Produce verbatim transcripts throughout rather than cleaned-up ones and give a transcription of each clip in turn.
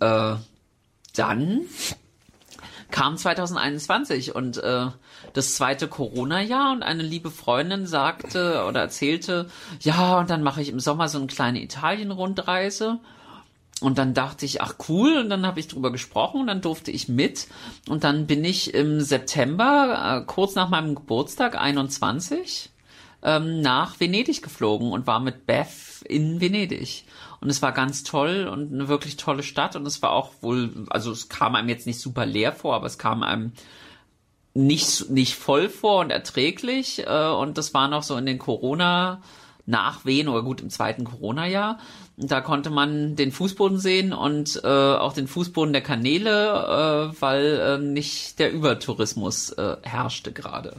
äh, dann kam zwanzig einundzwanzig und äh, das zweite Corona-Jahr und eine liebe Freundin sagte oder erzählte, ja, und dann mache ich im Sommer so eine kleine Italien-Rundreise. Und dann dachte ich, ach cool, und dann habe ich drüber gesprochen und dann durfte ich mit. Und dann bin ich im September, äh, kurz nach meinem Geburtstag, einundzwanzig, ähm, nach Venedig geflogen und war mit Beth in Venedig. Und es war ganz toll und eine wirklich tolle Stadt. Und es war auch wohl, also es kam einem jetzt nicht super leer vor, aber es kam einem nicht, nicht voll vor und erträglich. Äh, und das war noch so in den Corona- Nachwehen oder gut im zweiten Corona-Jahr. Da konnte man den Fußboden sehen und äh, auch den Fußboden der Kanäle, äh, weil äh, nicht der Übertourismus äh, herrschte gerade.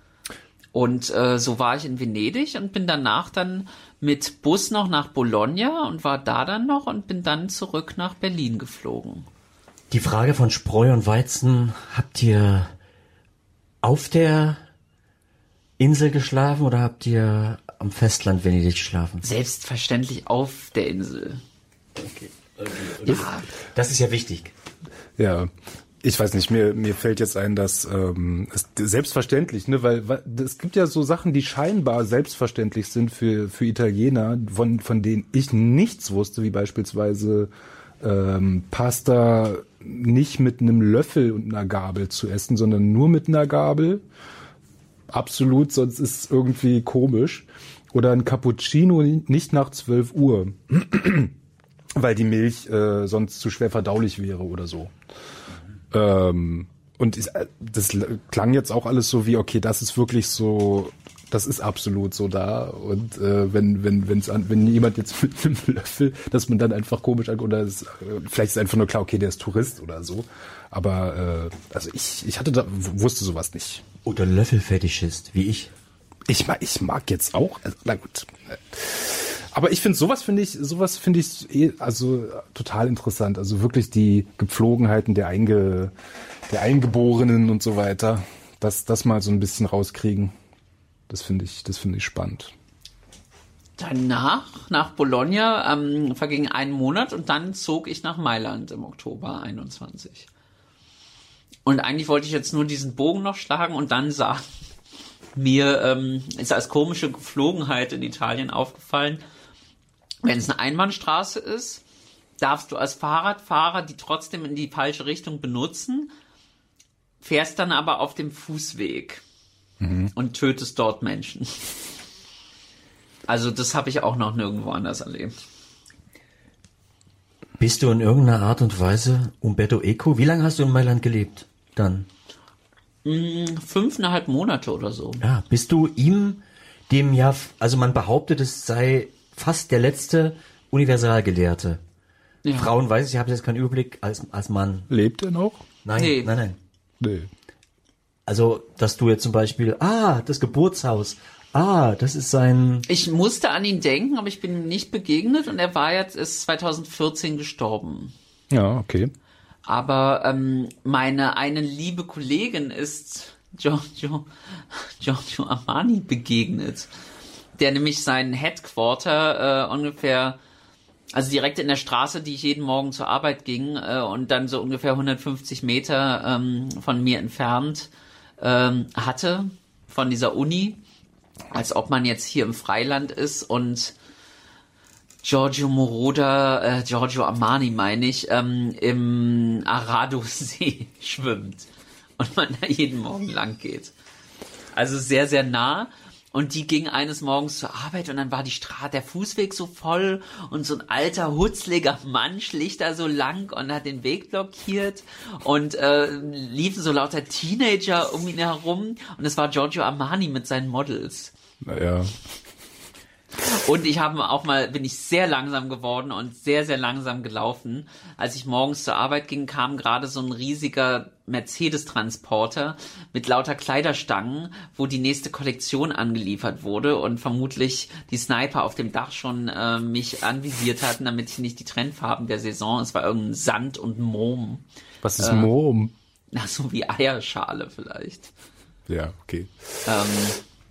Und äh, so war ich in Venedig und bin danach dann mit Bus noch nach Bologna und war da dann noch und bin dann zurück nach Berlin geflogen. Die Frage von Spreu und Weizen, habt ihr auf der Insel geschlafen oder habt ihr am Festland Venedig geschlafen? Selbstverständlich auf der Insel. Okay. Okay. Ja, das ist ja wichtig. Ja, ich weiß nicht, mir mir fällt jetzt ein, dass ähm, es selbstverständlich, ne, weil, weil es gibt ja so Sachen, die scheinbar selbstverständlich sind für für Italiener, von von denen ich nichts wusste, wie beispielsweise ähm, Pasta nicht mit einem Löffel und einer Gabel zu essen, sondern nur mit einer Gabel. Absolut, sonst ist es irgendwie komisch. Oder ein Cappuccino nicht nach zwölf Uhr, weil die Milch äh, sonst zu schwer verdaulich wäre oder so. Mhm. Ähm, und ist, das klang jetzt auch alles so wie, okay, das ist wirklich so, das ist absolut so da. Und äh, wenn wenn wenn's an, wenn jemand jetzt mit einem Löffel, dass man dann einfach komisch anguckt, oder es, vielleicht ist einfach nur klar, okay, der ist Tourist oder so. Aber äh, also ich ich hatte da wusste sowas nicht. Oder Löffelfetischist, wie ich. Ich mag, ich mag jetzt auch, also, na gut. Aber ich finde, sowas finde ich, sowas finde ich eh, also total interessant. Also wirklich die Gepflogenheiten der Einge, der Eingeborenen und so weiter, das, das mal so ein bisschen rauskriegen. Das finde ich, das finde ich spannend. Danach, nach Bologna, ähm, verging ein Monat und dann zog ich nach Mailand im Oktober einundzwanzig. Und eigentlich wollte ich jetzt nur diesen Bogen noch schlagen und dann sagen, mir ähm, ist als komische Geflogenheit in Italien aufgefallen, wenn es eine Einbahnstraße ist, darfst du als Fahrradfahrer die trotzdem in die falsche Richtung benutzen, fährst dann aber auf dem Fußweg mhm. und tötest dort Menschen. Also das habe ich auch noch nirgendwo anders erlebt. Bist du in irgendeiner Art und Weise Umberto Eco? Wie lange hast du in Mailand gelebt dann? Fünfeinhalb Monate oder so. Ja, bist du ihm, dem ja, also man behauptet, es sei fast der letzte Universalgelehrte. Ja. Frauen weiß ich, ich habe jetzt keinen Überblick als, als Mann. Lebt er noch? Nein, nee. nein, nein. Nee. Also, dass du jetzt zum Beispiel, ah, das Geburtshaus, ah, das ist sein... Ich musste an ihn denken, aber ich bin ihm nicht begegnet und er war jetzt, ist zwanzig vierzehn gestorben. Ja, okay. Aber ähm, meine eine liebe Kollegin ist Giorgio, Giorgio Armani begegnet, der nämlich sein Headquarter äh, ungefähr, also direkt in der Straße, die ich jeden Morgen zur Arbeit ging äh, und dann so ungefähr hundertfünfzig Meter ähm, von mir entfernt ähm, hatte, von dieser Uni, als ob man jetzt hier im Freiland ist und Giorgio Moroder, äh, Giorgio Armani meine ich, ähm, im Arado-See schwimmt und man da jeden Morgen lang geht. Also sehr, sehr nah. Und die ging eines Morgens zur Arbeit und dann war die Straße, der Fußweg so voll und so ein alter, hutzliger Mann schlich da so lang und hat den Weg blockiert und äh, liefen so lauter Teenager um ihn herum und es war Giorgio Armani mit seinen Models. Naja. Und ich habe auch mal, bin ich sehr langsam geworden und sehr, sehr langsam gelaufen. Als ich morgens zur Arbeit ging, kam gerade so ein riesiger Mercedes-Transporter mit lauter Kleiderstangen, wo die nächste Kollektion angeliefert wurde und vermutlich die Sniper auf dem Dach schon äh, mich anvisiert hatten, damit ich nicht die Trendfarben der Saison, es war irgendein Sand und Mohm. Was ist äh, Mohm? Ach so, wie Eierschale vielleicht. Ja, okay. Ähm,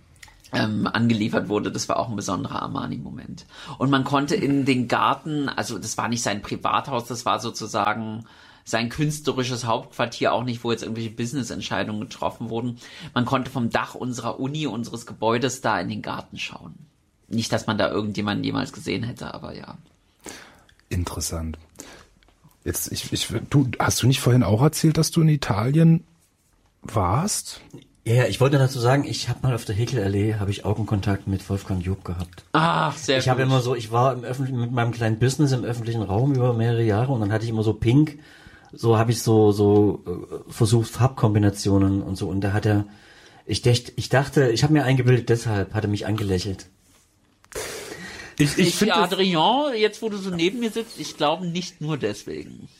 ähm, angeliefert wurde. Das war auch ein besonderer Armani-Moment. Und man konnte in den Garten, also das war nicht sein Privathaus, das war sozusagen sein künstlerisches Hauptquartier, auch nicht, wo jetzt irgendwelche Business-Entscheidungen getroffen wurden. Man konnte vom Dach unserer Uni, unseres Gebäudes da in den Garten schauen. Nicht, dass man da irgendjemanden jemals gesehen hätte, aber ja. Interessant. Jetzt, ich, ich, du, hast du nicht vorhin auch erzählt, dass du in Italien warst? Ja, ich wollte dazu sagen, ich habe mal auf der Häkelallee, habe ich Augenkontakt mit Wolfgang Job gehabt. Ah, sehr ich gut. habe immer so, ich war im öffentlichen, mit meinem kleinen Business im öffentlichen Raum über mehrere Jahre und dann hatte ich immer so Pink, so habe ich so so äh, versucht Farbkombinationen und so und da hat er, ich dachte, ich dachte, ich habe mir eingebildet, deshalb hat er mich angelächelt. Ich, ich, Ich, finde Adrien, jetzt wo du so neben mir sitzt, ich glaube nicht nur deswegen.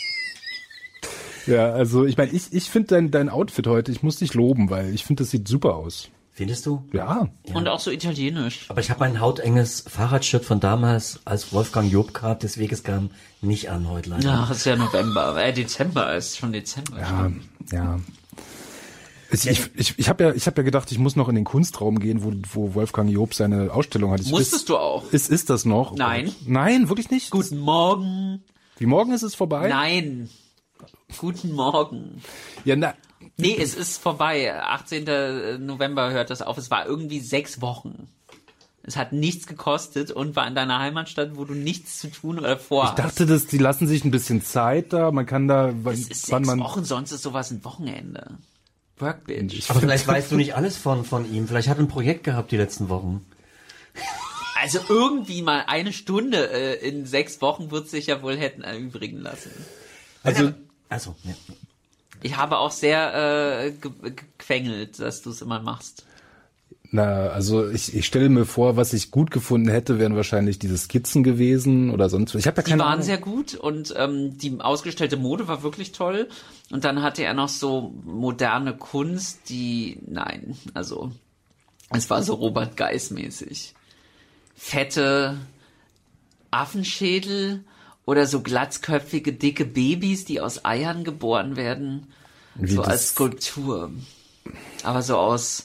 Ja, also ich meine, ich, ich finde dein, dein Outfit heute, ich muss dich loben, weil ich finde, das sieht super aus. Findest du? Ja. Ja. Und auch so italienisch. Aber ich habe mein hautenges Fahrradshirt von damals, als Wolfgang Job Card des Weges kam, nicht an heute leider. Ja, es ist ja November, äh, Dezember ist schon Dezember. Ja, ja. Ich, ich, ich, ich habe ja, ich hab ja gedacht, ich muss noch in den Kunstraum gehen, wo, wo Wolfgang Job seine Ausstellung hat. Ich Musstest ist, du auch? Ist, ist das noch? Nein. Nein, wirklich nicht? Guten Morgen. Wie morgen ist es vorbei? Nein. Guten Morgen. Ja, na, Nee, es ist vorbei. achtzehnten November hört das auf. Es war irgendwie sechs Wochen. Es hat nichts gekostet und war in deiner Heimatstadt, wo du nichts zu tun oder vorhast. ich dachte, dass die lassen sich ein bisschen Zeit da. Man kann da, wann, Es ist wann sechs man. Wochen, sonst ist sowas ein Wochenende. Workbench. Aber vielleicht weißt du nicht alles von, von ihm. Vielleicht hat er ein Projekt gehabt die letzten Wochen. Also irgendwie mal eine Stunde äh, in sechs Wochen wird sich ja wohl hätten erübrigen lassen. Also, Also, ja. Ich habe auch sehr äh, ge gequengelt, dass du es immer machst. na, also ich, ich stelle mir vor, was ich gut gefunden hätte, wären wahrscheinlich diese Skizzen gewesen oder sonst was. Ich habe ja Die keine waren Ahnung. sehr gut und ähm, die ausgestellte Mode war wirklich toll. Und dann hatte er noch so moderne Kunst, die, nein, also es war so Robert Geis-mäßig. Fette Affenschädel oder so glatzköpfige, dicke Babys, die aus Eiern geboren werden. Wie so das- als Skulptur. Aber so aus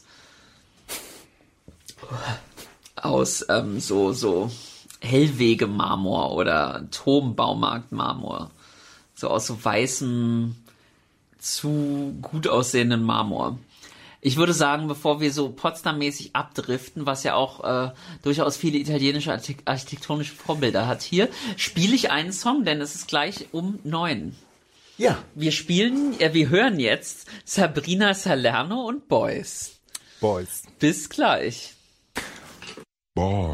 aus ähm, so so Hellwege-Marmor oder Turmbaumarkt-Marmor. So aus so weißem, zu gut aussehenden Marmor. Ich würde sagen, bevor wir so Potsdam-mäßig abdriften, was ja auch äh, durchaus viele italienische Architekt- architektonische Vorbilder hat, hier spiele ich einen Song, denn es ist gleich um neun. Ja. Wir spielen, äh, wir hören jetzt Sabrina Salerno und Boys. Boys. Bis gleich. Boys.